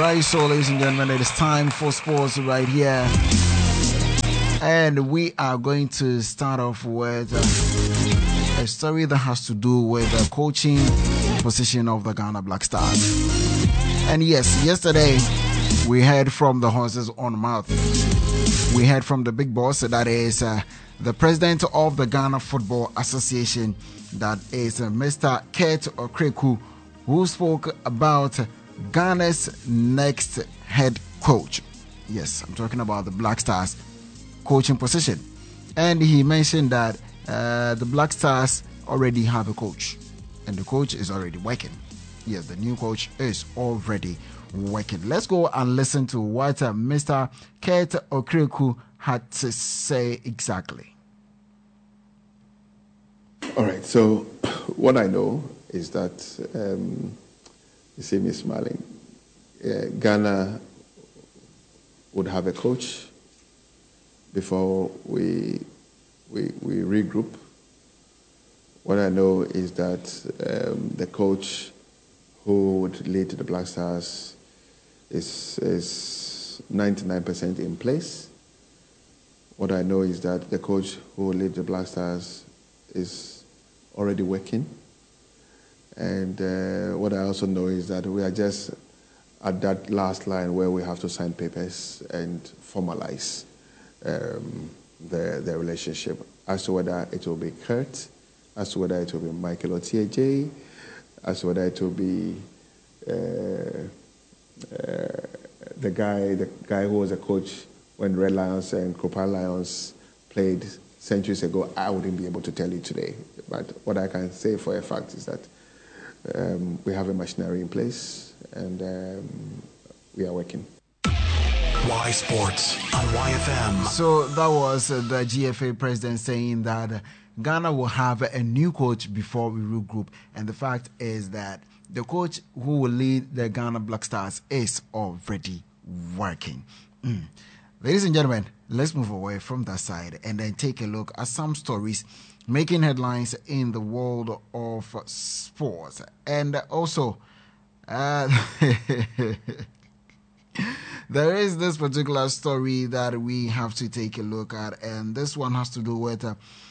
Right, so ladies and gentlemen, it is time for sports right here. And we are going to start off with a story that has to do with the coaching position of the Ghana Black Stars. And yes, yesterday we heard from the horses on mouth. We heard from the big boss, that is the president of the Ghana Football Association, that is Mr. Kurt Okraku, who spoke about Ghana's next head coach. Yes, I'm talking about the Black Stars coaching position. And he mentioned that the Black Stars already have a coach, and the coach is already working. Yes, the new coach is already working. Let's go and listen to what Mr. Kurt Okraku had to say exactly. All right, so what I know is that, you see me smiling, Ghana would have a coach before we regroup. What I know is that the coach who would lead the Black Stars is 99% in place. What I know is that the coach who will lead the Black Stars is already working. And what I also know is that we are just at that last line where we have to sign papers and formalize the relationship as to whether it will be Kurt, as to whether it will be Michael Otieje, as to whether it will be the guy who was a coach when Red Lions and Copa Lions played centuries ago. I wouldn't be able to tell you today. But what I can say for a fact is that we have a machinery in place, and we are working. Y Sports on YFM. So that was the GFA president saying that Ghana will have a new coach before we regroup. And the fact is that the coach who will lead the Ghana Black Stars is already working. Ladies and gentlemen, let's move away from that side and then take a look at some stories making headlines in the world of sports. And also, there is this particular story that we have to take a look at, and this one has to do with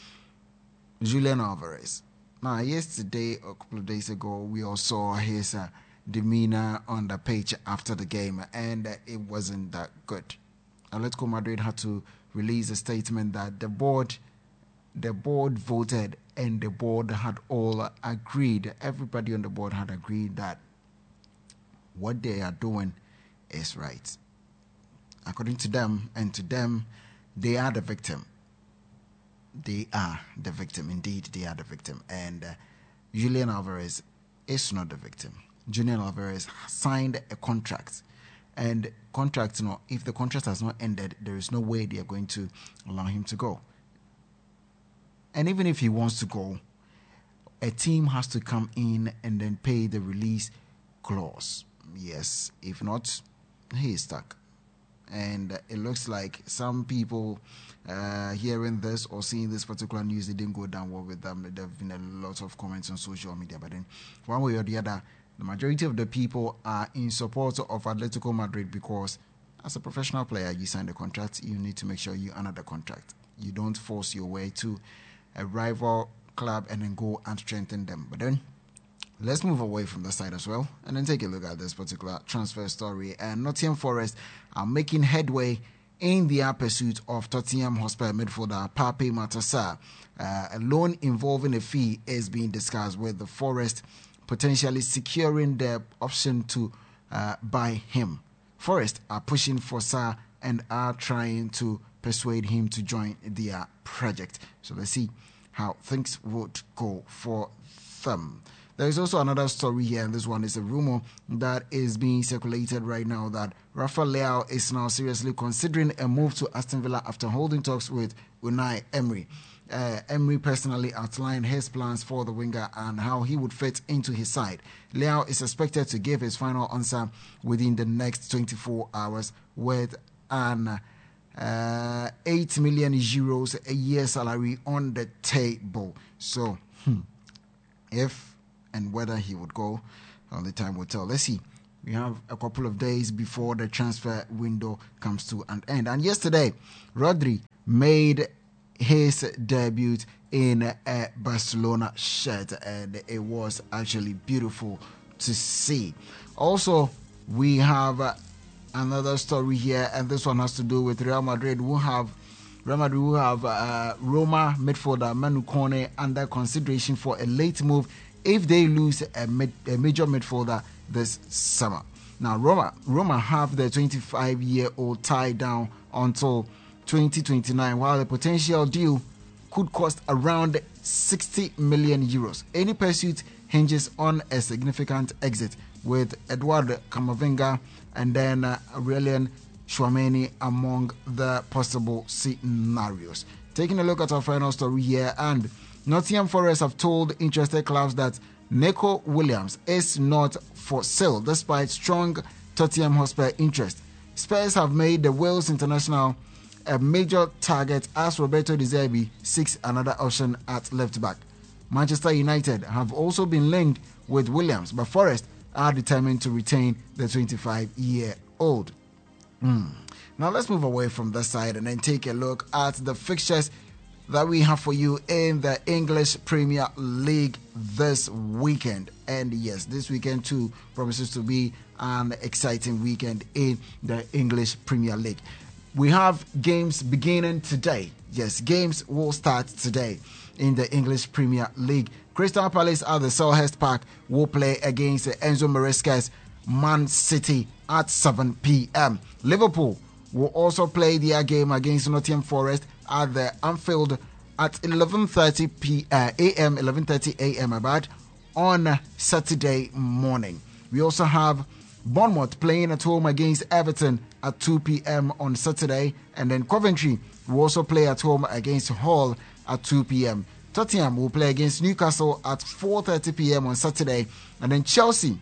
Julian Alvarez. Now, yesterday, a couple of days ago, we all saw his demeanor on the pitch after the game, and it wasn't that good. Atletico Madrid had to release a statement that the board voted, and the board had all agreed. Everybody on the board had agreed that what they are doing is right. According to them, and to them, they are the victim. They are the victim. Indeed, they are the victim. And Julian Alvarez is not the victim. Julian Alvarez signed a contract. And contract, if the contract has not ended, there is no way they are going to allow him to go. And even if he wants to go, a team has to come in and then pay the release clause. Yes, if not, he is stuck. And it looks like some people hearing this or seeing this particular news, it didn't go down well with them. There have been a lot of comments on social media. But then, one way or the other, the majority of the people are in support of Atletico Madrid because as a professional player, you sign the contract, you need to make sure you honor the contract. You don't force your way to a rival club and then go and strengthen them. But then, let's move away from the side as well and then take a look at this particular transfer story. And Nottingham Forest are making headway in their pursuit of Tottenham Hotspur midfielder Pape Matar. A loan involving a fee is being discussed, with the Forest potentially securing the option to buy him. Forest are pushing for Sarr and are trying to persuade him to join their project. So let's see how things would go for them. There is also another story here, and this one is a rumor that is being circulated right now that Rafael Leao is now seriously considering a move to Aston Villa after holding talks with Unai Emery. Emery personally outlined his plans for the winger and how he would fit into his side. Leao is expected to give his final answer within the next 24 hours with an 8 million euros a year salary on the table. So, if and whether he would go, only time will tell. Let's see We have a couple of days before the transfer window comes to an end. And yesterday, Rodri made his debut in a Barcelona shirt, and it was actually beautiful to see. Also, we have another story here, and this one has to do with Real Madrid, who have Roma midfielder Manu Kone under consideration for a late move if they lose a major midfielder this summer. Now, Roma have the 25-year-old tied down until 2029, while the potential deal could cost around 60 million euros. Any pursuit hinges on a significant exit, with Eduardo Camavinga and then Aurelien Chouameni among the possible scenarios. Taking a look at our final story here, and Nottingham Forest have told interested clubs that Neco Williams is not for sale despite strong Tottenham Hotspur interest. Spurs have made the Wales international a major target as Roberto De Zerbi seeks another option at left back. Manchester United have also been linked with Williams, but Forest are determined to retain the 25-year-old. Now let's move away from this side and then take a look at the fixtures that we have for you in the English Premier League this weekend. And yes, this weekend too promises to be an exciting weekend in the English Premier League. We have games beginning today. Yes, games will start today in the English Premier League. Crystal Palace at the Selhurst Park will play against Enzo Maresca's Man City at 7 p.m. Liverpool will also play their game against Nottingham Forest at the Anfield at 11:30 a.m. 11:30 a.m. on Saturday morning. We also have Bournemouth playing at home against Everton at 2 p.m. on Saturday, and then Coventry will also play at home against Hull at 2 p.m. Tottenham will play against Newcastle at 4:30 p.m. on Saturday, and then Chelsea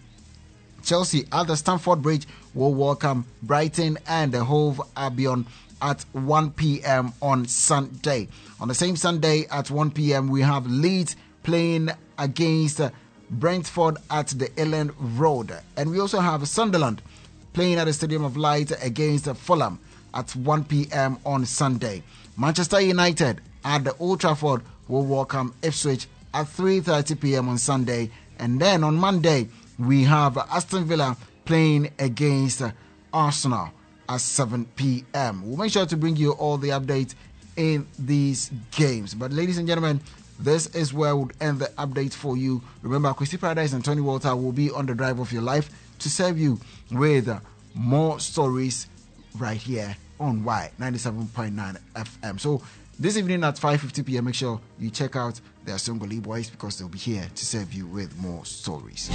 at the Stamford Bridge will welcome Brighton and the Hove Albion at 1 p.m. on Sunday. On the same Sunday at 1 p.m. we have Leeds playing against Brentford at the Elland Road, and we also have Sunderland playing at the Stadium of Light against Fulham at 1 p.m. on Sunday. Manchester United at the Old Trafford will welcome Ipswich at 3:30 p.m. on Sunday, and then on Monday we have Aston Villa playing against Arsenal at 7 p.m. We'll make sure to bring you all the updates in these games. But ladies and gentlemen, this is where we'll end the update for you. Remember, Christy Paradise and Tony Walter will be on the drive of your life to serve you with more stories right here on Y 97.9 FM. So this evening at 5:50 p.m., make sure you check out the Asongoli Boys, because they'll be here to serve you with more stories.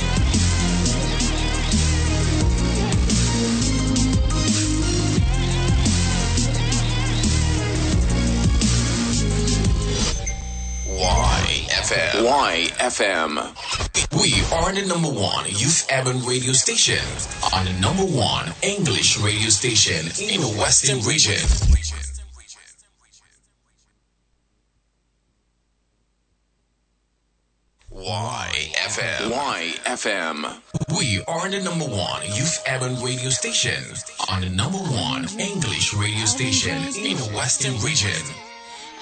YFM. We are the number one youth urban radio station and the number one English radio station in the Western region. YFM. We are the number one youth urban radio station and the number one English radio station in the Western region.